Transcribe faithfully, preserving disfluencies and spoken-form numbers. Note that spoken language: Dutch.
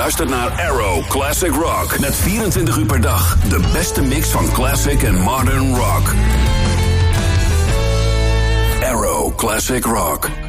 luistert naar Arrow Classic Rock. Met vierentwintig uur per dag de beste mix van classic en modern rock. Arrow Classic Rock.